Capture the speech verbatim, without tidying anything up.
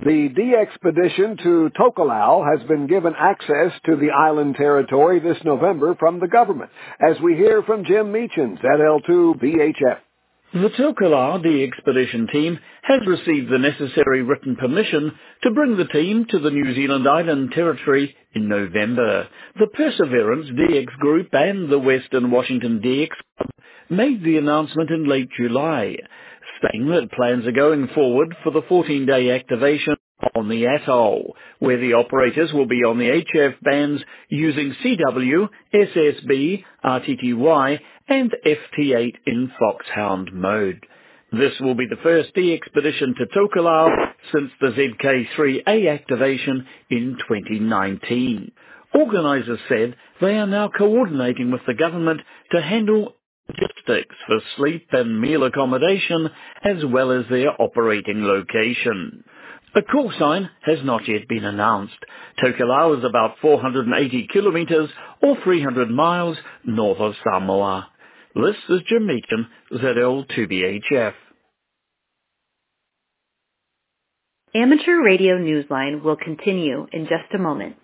The D-Expedition to Tokelau has been given access to the island territory this November from the government, as we hear from Jim Meachins at L two B H F. The Tokelau D-Expedition team has received the necessary written permission to bring the team to the New Zealand Island Territory in November. The Perseverance D X Group and the Western Washington D X Club made the announcement in late July, saying that plans are going forward for the fourteen-day activation on the atoll, where the operators will be on the H F bands using C W, S S B, R T T Y and F T eight in Foxhound mode. This will be the first D-Expedition to Tokelau since the Z K three A activation in twenty nineteen. Organisers said they are now coordinating with the government to handle logistics for sleep and meal accommodation, as well as their operating location. A call sign has not yet been announced. Tokelau is about four hundred eighty kilometres or three hundred miles north of Samoa. This is Jim Meacham, Z L two B H F. Amateur Radio Newsline will continue in just a moment.